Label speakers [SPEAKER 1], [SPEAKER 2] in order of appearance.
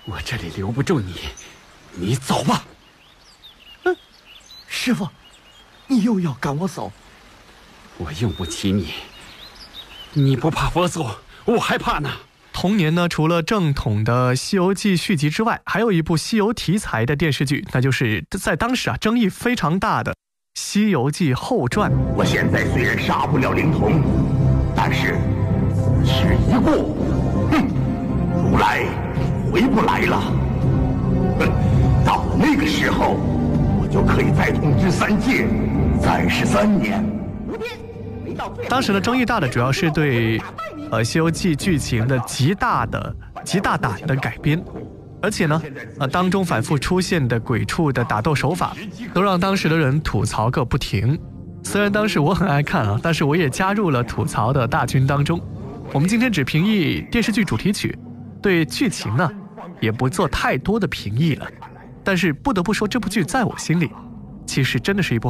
[SPEAKER 1] 我这里留不住你，你走吧。
[SPEAKER 2] 师父，你又要赶我走？
[SPEAKER 1] 我用不起你，你不怕佛祖，我还怕呢。
[SPEAKER 3] 同年呢，除了正统的《西游记》续集之外，还有一部西游题材的电视剧，那就是在当时争议非常大的《西游记后传》。
[SPEAKER 4] 我现在虽然杀不了灵童，但是此事一过，如来回不来了。到了那个时候，我就可以再统治3界33年。
[SPEAKER 3] 当时的争议大的主要是对《西游记》剧情的极大胆的改编，而且呢当中反复出现的鬼畜的打斗手法都让当时的人吐槽个不停。虽然当时我很爱看啊，但是我也加入了吐槽的大军当中。我们今天只评议电视剧主题曲，对剧情呢也不做太多的评议了。但是不得不说，这部剧在我心里其实真的是一部